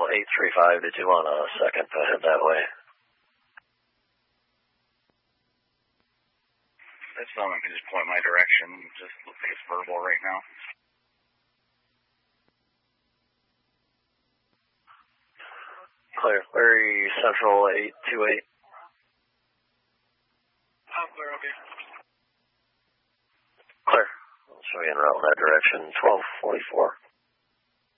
835, did you want a second to head that way? That's fine, I can just point my direction. Just looks like it's verbal right now. Clear. Larry Central 828. I'm clear, okay. Clear. I'll show you en route in that direction, 1244.